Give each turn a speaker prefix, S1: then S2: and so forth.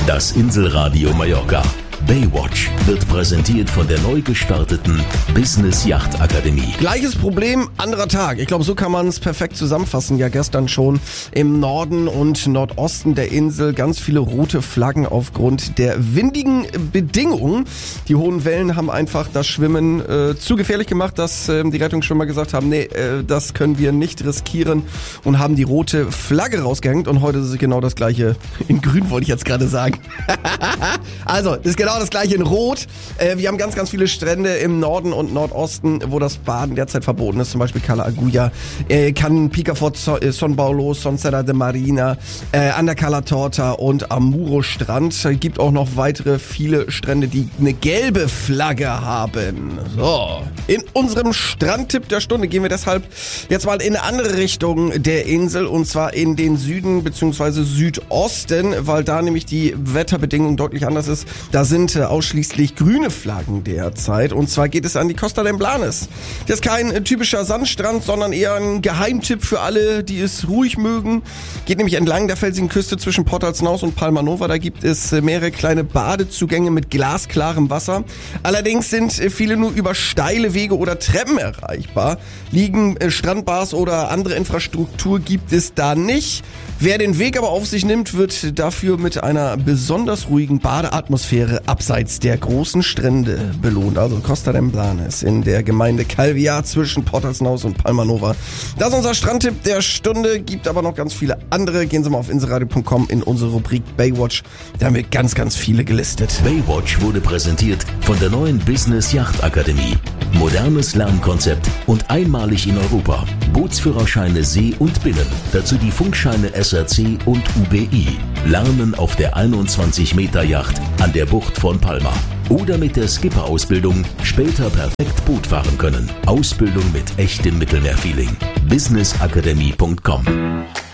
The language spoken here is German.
S1: Das Inselradio Mallorca. Baywatch wird präsentiert von der neu gestarteten Business Yacht Akademie.
S2: Gleiches Problem, anderer Tag. Ich glaube, so kann man es perfekt zusammenfassen. Ja, gestern schon im Norden und Nordosten der Insel ganz viele rote Flaggen aufgrund der windigen Bedingungen. Die hohen Wellen haben einfach das Schwimmen zu gefährlich gemacht, dass die Rettungsschwimmer gesagt haben, nee, das können wir nicht riskieren und haben die rote Flagge rausgehängt. Und heute ist es genau das Gleiche in Grün, wollte ich jetzt gerade sagen. Also, ist genau das Gleiche in Rot. Wir haben ganz, ganz viele Strände im Norden und Nordosten, wo das Baden derzeit verboten ist. Zum Beispiel Cala Agulla, Can Picafort, Son Paulo, Son Serra de Marina, an der Cala Torta und am Muro Strand. Es gibt auch noch weitere viele Strände, die eine gelbe Flagge haben. So, in unserem Strandtipp der Stunde gehen wir deshalb jetzt mal in eine andere Richtung der Insel, und zwar in den Süden bzw. Südosten, weil da nämlich die Wetterbedingungen deutlich anders ist. Da sind ausschließlich grüne Flaggen derzeit, und zwar geht es an die Costa de Blanes. Das ist kein typischer Sandstrand, sondern eher ein Geheimtipp für alle, die es ruhig mögen. Geht nämlich entlang der felsigen Küste zwischen Port Alsnaus und Palma Nova. Da gibt es mehrere kleine Badezugänge mit glasklarem Wasser. Allerdings sind viele nur über steile Wege oder Treppen erreichbar. Liegen Strandbars oder andere Infrastruktur gibt es da nicht. Wer den Weg aber auf sich nimmt, wird dafür mit einer besonders ruhigen Badeatmosphäre abseits der großen Strände belohnt. Also Costa de Blanes in der Gemeinde Calviá zwischen Port Alsnaus und Palma Nova. Das ist unser Strandtipp der Stunde, gibt aber noch ganz viele andere. Gehen Sie mal auf inselradio.com in unsere Rubrik Baywatch. Da haben wir ganz, ganz viele gelistet.
S1: Baywatch wurde präsentiert von der neuen Business Yacht Akademie. Modernes Lernkonzept und einmalig in Europa. Bootsführerscheine See und Binnen. Dazu die Funkscheine SRC und UBI. Lernen auf der 21-Meter-Yacht an der Bucht von Palma. Oder mit der Skipper-Ausbildung später perfekt Boot fahren können. Ausbildung mit echtem Mittelmeerfeeling. businessakademie.com